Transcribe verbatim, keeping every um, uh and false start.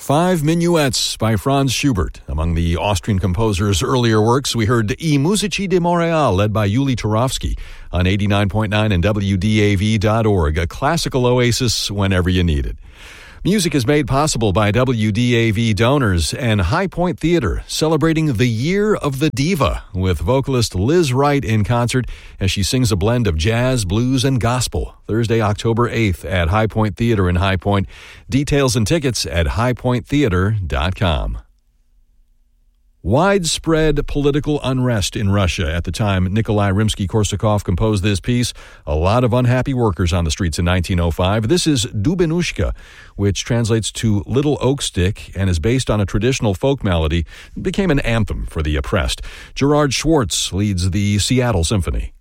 Five Minuets by Franz Schubert. Among the Austrian composer's earlier works, we heard I Musici di Montreal, led by Yuli Turovsky, on eighty-nine point nine and W D A V dot org, a classical oasis whenever you need it. Music is made possible by W D A V donors and High Point Theater, celebrating the Year of the Diva with vocalist Liz Wright in concert as she sings a blend of jazz, blues, and gospel. Thursday, October eighth at High Point Theater in High Point. Details and tickets at high point theater dot com. Widespread political unrest in Russia at the time Nikolai Rimsky-Korsakov composed this piece. A lot of unhappy workers on the streets in nineteen oh five. This is Dubenushka, which translates to Little Oak Stick and is based on a traditional folk melody. It became an anthem for the oppressed. Gerard Schwartz leads the Seattle Symphony.